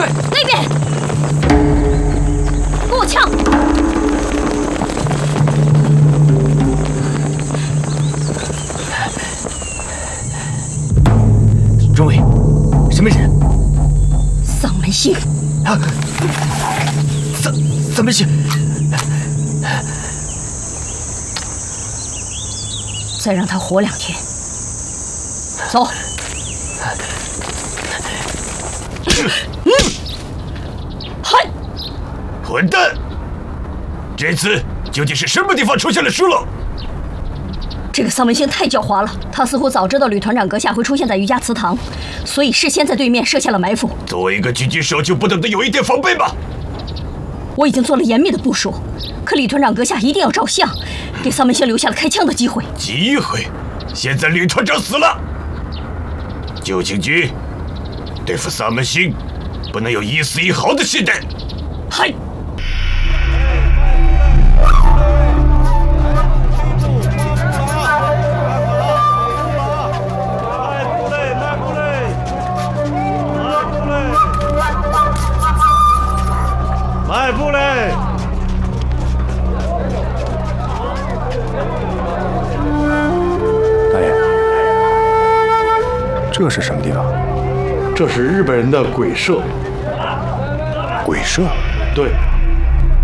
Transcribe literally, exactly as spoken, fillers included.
快！ 那边，给我枪！ 中尉，什么人？ 丧门星。 啊！丧丧门星。 再让他活两天。走。嗯，嗨！ 混蛋！这次究竟是什么地方出现了疏漏？ 这个丧门星太狡猾了，他似乎早知道旅团长阁下会出现在瑜伽祠堂，所以事先在对面设下了埋伏。 作为一个狙击手，就不懂得有一点防备吗？ 我已经做了严密的部署，可李团长阁下一定要照相，给丧门星留下了开枪的机会。 机会？现在李团长死了，九情局对付丧门星，不能有一丝一毫的懈怠。 嗨！ 迈步嘞！ 大爷，这是什么地方？ 这是日本人的鬼社。 鬼社？ 对。